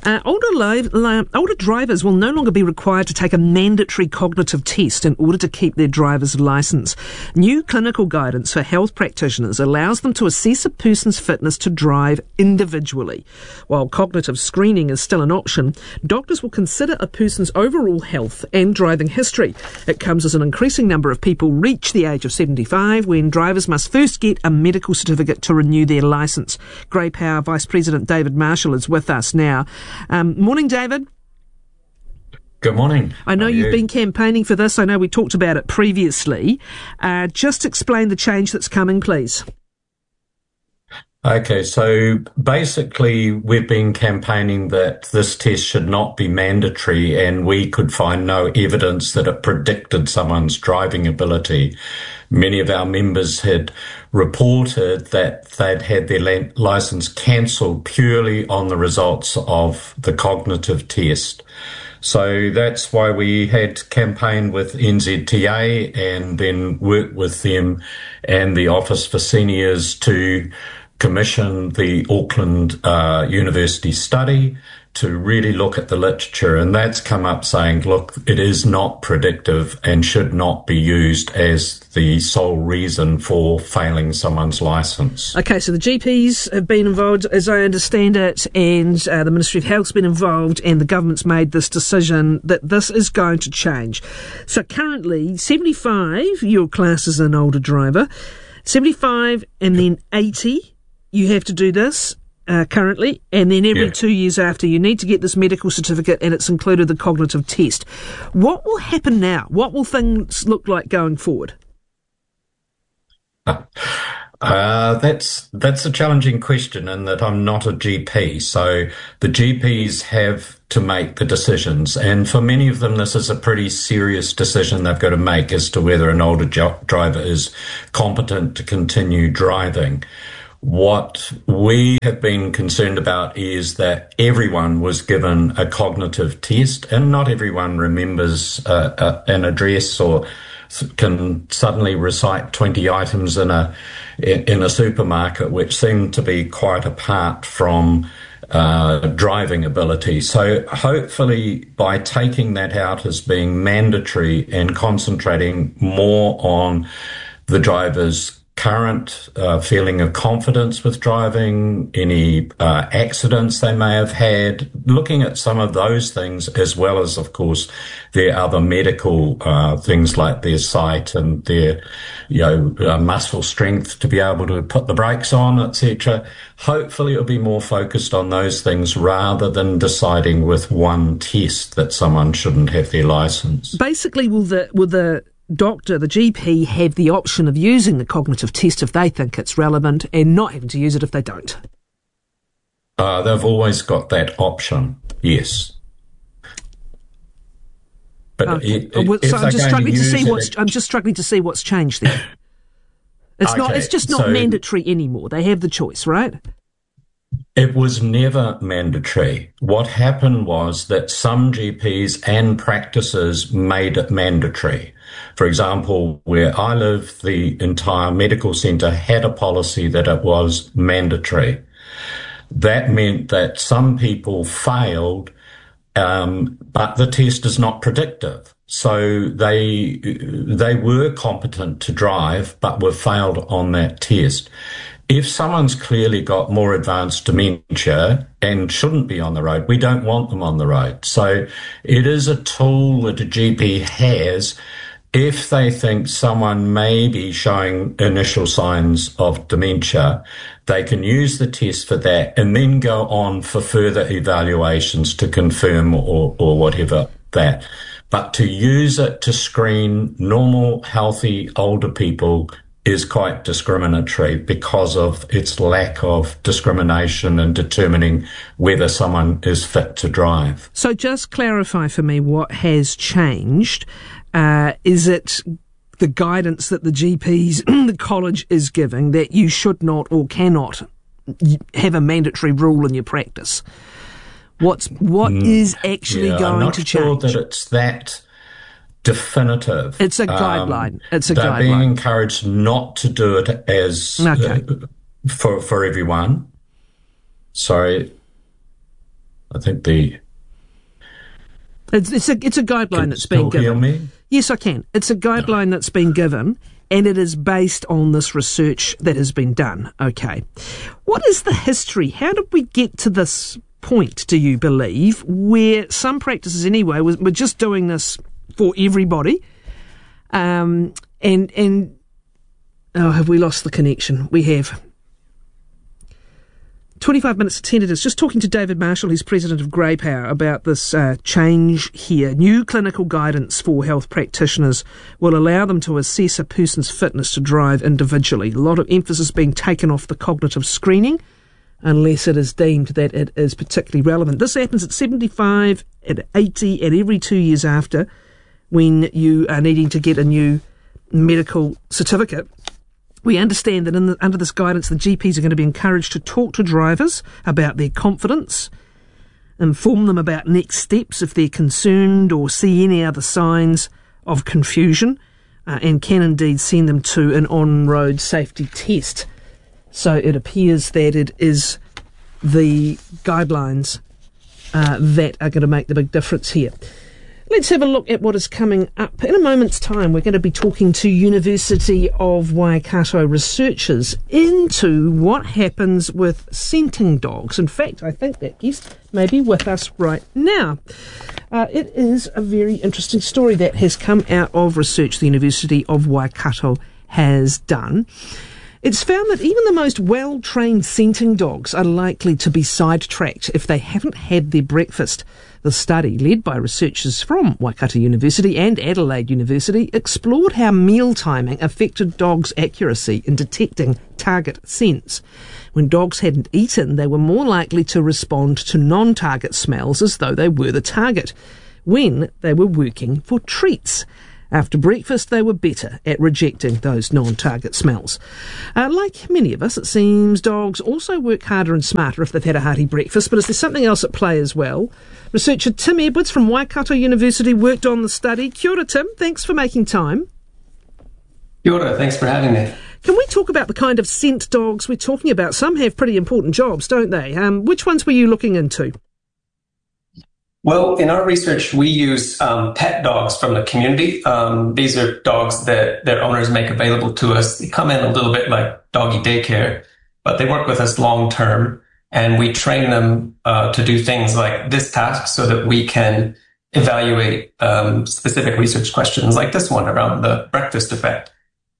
S14: Older drivers will no longer be required to take a mandatory cognitive test in order to keep their driver's licence. New clinical guidance for health practitioners allows them to assess a person's fitness to drive individually. While cognitive screening is still an option, doctors will consider a person's overall health and driving history. It comes as an increasing number of people reach the age of 75 when drivers must first get a medical certificate to renew their licence. Grey Power Vice President David Marshall is with us now. Morning, David.
S25: Good morning.
S14: I know you've been campaigning for this. I know we talked about it previously. Just explain the change that's coming, please.
S25: Okay, so basically we've been campaigning that this test should not be mandatory, and we could find no evidence that it predicted someone's driving ability. Many of our members had reported that they'd had their licence cancelled purely on the results of the cognitive test. So that's why we had campaigned with NZTA and then worked with them and the Office for Seniors to commission the Auckland University study to really look at the literature, and that's come up saying, look, it is not predictive and should not be used as the sole reason for failing someone's licence.
S14: Okay, so the GPs have been involved, as I understand it, and the Ministry of Health's been involved, and the government's made this decision that this is going to change. So currently, 75, your class as an older driver, 75 and then 80, you have to do this. currently, and then every 2 years after, you need to get this medical certificate, and it's included the cognitive test. What will happen now? What will things look like going forward?
S25: That's a challenging question, in that I'm not a GP. So the GPs have to make the decisions, and for many of them, this is a pretty serious decision they've got to make as to whether an older driver is competent to continue driving. What we have been concerned about is that everyone was given a cognitive test, and not everyone remembers an address or can suddenly recite 20 items in a supermarket, which seem to be quite apart from driving ability. So hopefully, by taking that out as being mandatory and concentrating more on the driver's current feeling of confidence with driving, any accidents they may have had, looking at some of those things, as well as, of course, their other medical things like their sight and their muscle strength to be able to put the brakes on, etc. Hopefully it'll be more focused on those things rather than deciding with one test that someone shouldn't have their licence.
S14: Basically, will the doctor, the GP, have the option of using the cognitive test if they think it's relevant and not having to use it if they don't?
S25: They've always got that option, yes. But
S14: so I'm just struggling to see what's changed there. It's just not mandatory anymore. They have the choice, right?
S25: It was never mandatory. What happened was that some GPs and practices made it mandatory. For example, where I live, the entire medical centre had a policy that it was mandatory. That meant that some people failed, but the test is not predictive. So they were competent to drive, but were failed on that test. If someone's clearly got more advanced dementia and shouldn't be on the road, we don't want them on the road. So it is a tool that a GP has if they think someone may be showing initial signs of dementia. They can use the test for that and then go on for further evaluations to confirm or whatever that. But to use it to screen normal, healthy, older people is quite discriminatory because of its lack of discrimination in determining whether someone is fit to drive.
S14: So just clarify for me what has changed. Is it the guidance that the GPs, the college is giving, that you should not or cannot have a mandatory rule in your practice? What is actually going to change?
S25: I'm not sure that it's that definitive.
S14: It's a guideline.
S25: They're being encouraged not to do it as for everyone. Sorry, I think
S14: it's a guideline that's been given.
S25: Hear me?
S14: Yes, I can. It's a guideline that's been given, and it is based on this research that has been done. Okay, what is the history? How did we get to this point? Do you believe where some practices anyway were just doing this for everybody, and have we lost the connection? We have. 25 minutes to 10 it is. Just talking to David Marshall, who's president of Grey Power, about this change here. New clinical guidance for health practitioners will allow them to assess a person's fitness to drive individually. A lot of emphasis being taken off the cognitive screening, unless it is deemed that it is particularly relevant. This happens at 75, at 80, and every 2 years after, when you are needing to get a new medical certificate. We understand that under this guidance, the GPs are going to be encouraged to talk to drivers about their confidence, inform them about next steps if they're concerned or see any other signs of confusion, and can indeed send them to an on-road safety test. So it appears that it is the guidelines that are going to make the big difference here. Let's have a look at what is coming up. In a moment's time, we're going to be talking to University of Waikato researchers into what happens with scenting dogs. In fact, I think that guest may be with us right now. It is a very interesting story that has come out of research the University of Waikato has done. It's found that even the most well-trained scenting dogs are likely to be sidetracked if they haven't had their breakfast. The study, led by researchers from Waikato University and Adelaide University, explored how meal timing affected dogs' accuracy in detecting target scents. When dogs hadn't eaten, they were more likely to respond to non-target smells as though they were the target, when they were working for treats. After breakfast, they were better at rejecting those non-target smells. Like many of us, it seems dogs also work harder and smarter if they've had a hearty breakfast, but is there something else at play as well? Researcher Tim Edwards from Waikato University worked on the study. Kia ora, Tim. Thanks for making time.
S3: Kia ora. Thanks for having me.
S14: Can we talk about the kind of scent dogs we're talking about? Some have pretty important jobs, don't they? Which ones were you looking into?
S3: Well, in our research, we use pet dogs from the community. These are dogs that their owners make available to us. They come in a little bit like doggy daycare, but they work with us long term, and we train them to do things like this task so that we can evaluate specific research questions like this one around the breakfast effect.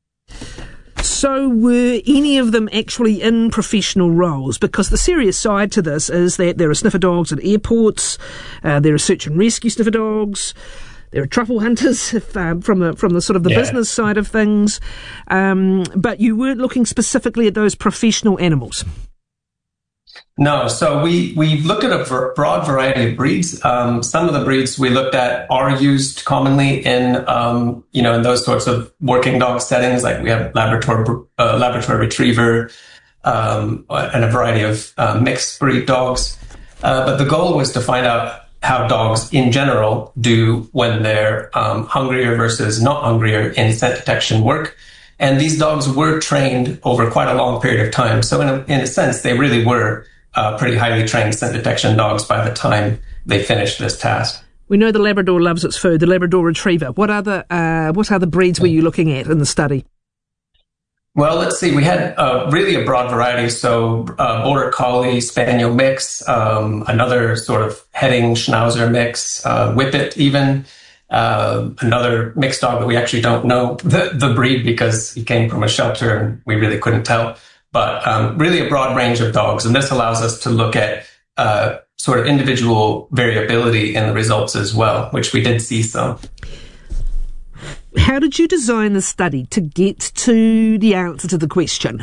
S14: So were any of them actually in professional roles? Because the serious side to this is that there are sniffer dogs at airports, there are search and rescue sniffer dogs, there are truffle hunters from the sort of the business side of things, but you weren't looking specifically at those professional animals.
S3: No, so we looked at a broad variety of breeds. Some of the breeds we looked at are used commonly in in those sorts of working dog settings, like we have Labrador Retriever and a variety of mixed breed dogs. But the goal was to find out how dogs in general do when they're hungrier versus not hungrier in scent detection work. And these dogs were trained over quite a long period of time. So in a sense, they really were pretty highly trained scent detection dogs by the time they finished this task.
S14: We know the Labrador loves its food, the Labrador Retriever. What other breeds were you looking at in the study?
S3: Well, let's see. We had really a broad variety. So Border Collie, Spaniel mix, another sort of Hedding Schnauzer mix, Whippet even, another mixed dog that we actually don't know the breed because he came from a shelter and we really couldn't tell. But really a broad range of dogs. And this allows us to look at sort of individual variability in the results as well, which we did see some.
S14: How did you design the study to get to the answer to the question?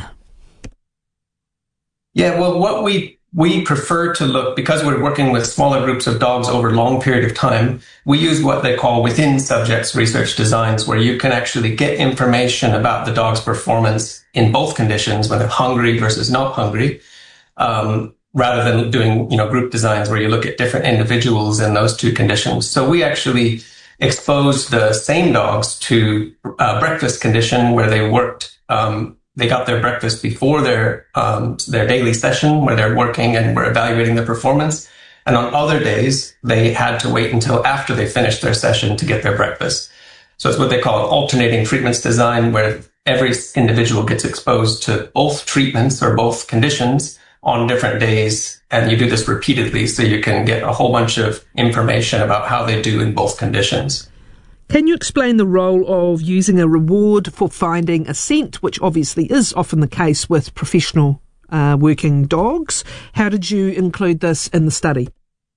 S3: Yeah, well, what we prefer to look, because we're working with smaller groups of dogs over a long period of time, we use what they call within subjects research designs, where you can actually get information about the dog's performance in both conditions, when they're hungry versus not hungry, rather than doing, group designs where you look at different individuals in those two conditions. So we actually exposed the same dogs to a breakfast condition where they worked, they got their breakfast before their daily session where they're working and we're evaluating their performance. And on other days, they had to wait until after they finished their session to get their breakfast. So it's what they call alternating treatments design, where every individual gets exposed to both treatments or both conditions on different days. And you do this repeatedly so you can get a whole bunch of information about how they do in both conditions.
S14: Can you explain the role of using a reward for finding a scent, which obviously is often the case with professional working dogs? How did you include this in the study?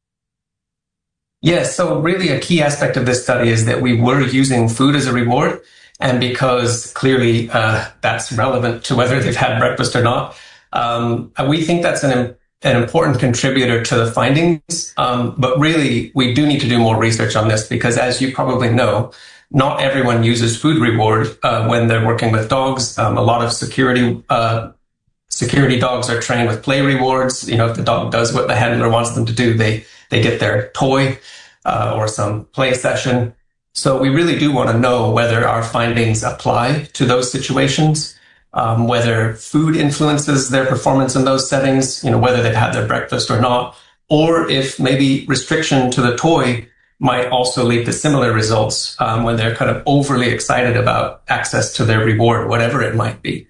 S3: Yes, so really a key aspect of this study is that we were using food as a reward. And because clearly that's relevant to whether they've had breakfast or not, we think that's an important contributor to the findings. But really, we do need to do more research on this because, as you probably know, not everyone uses food reward when they're working with dogs. A lot of security dogs are trained with play rewards. If the dog does what the handler wants them to do, they get their toy or some play session. So we really do want to know whether our findings apply to those situations. Whether food influences their performance in those settings, whether they've had their breakfast or not, or if maybe restriction to the toy might also lead to similar results when they're kind of overly excited about access to their reward, whatever it might be.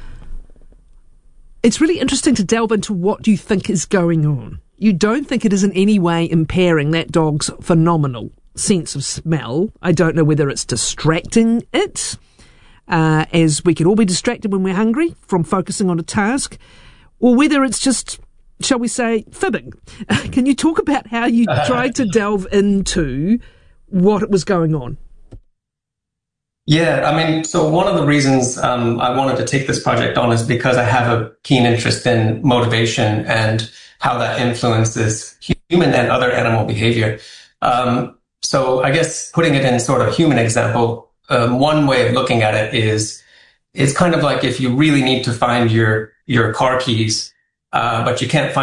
S14: It's really interesting to delve into what you think is going on. You don't think it is in any way impairing that dog's phenomenal sense of smell. I don't know whether it's distracting it. as we can all be distracted when we're hungry from focusing on a task, or whether it's just, shall we say, fibbing. Can you talk about how you tried to delve into what was going on?
S3: Yeah, I mean, so one of the reasons I wanted to take this project on is because I have a keen interest in motivation and how that influences human and other animal behavior. So I guess putting it in sort of human example, one way of looking at it is it's kind of like if you really need to find your car keys, but you can't find